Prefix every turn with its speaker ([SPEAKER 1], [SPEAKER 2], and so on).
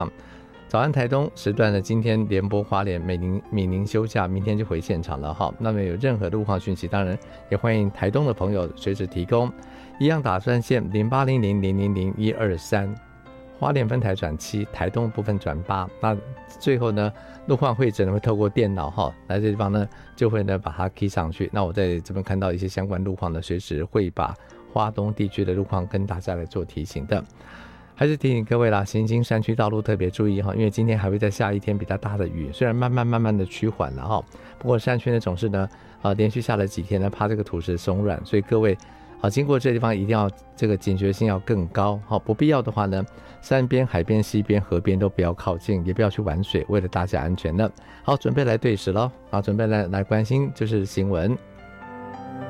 [SPEAKER 1] 早安台东时段呢，今天联播花莲、闽宁休假，明天就回现场了哈。那么有任何路况讯息，当然也欢迎台东的朋友随时提供。一样打专线0800000123，花莲分台转7，台东部分转8。那最后呢，路况会诊会透过电脑哈，来这地方呢就会呢把它 key 上去。那我在这边看到一些相关路况呢，随时会把花东地区的路况跟大家来做提醒的。还是提醒各位啦，行经山区道路特别注意哈，因为今天还会再下一天比较大的雨，虽然慢慢的趋缓了哈，不过山区呢总是呢连续下了几天呢，怕这个土石松软，所以各位经过这地方一定要这个警觉性要更高哈，不必要的话呢，山边、海边、溪边、河边都不要靠近，也不要去玩水，为了大家安全了。好，准备来对时了，好，准备来关心就是新闻。